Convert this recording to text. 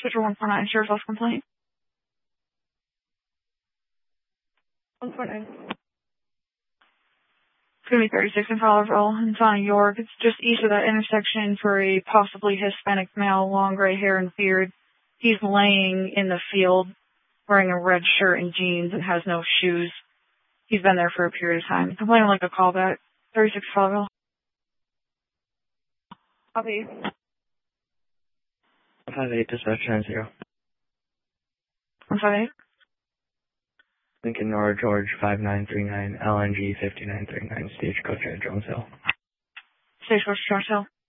Switcher 149, Sheriff's Office complaint. 149. It's going to be 36 in Fowlerville. It's on York. It's just east of that intersection for a possibly Hispanic male, long gray hair and beard. He's laying in the field wearing a red shirt and jeans and has no shoes. He's been there for a period of time. Complaint like a callback. 36 Fowlerville. Copy. 158 dispatch 90. 158. Lincoln Nora George 5939 LNG 5939 Stagecoach at Jones Hill. Stagecoach, Jones Hill.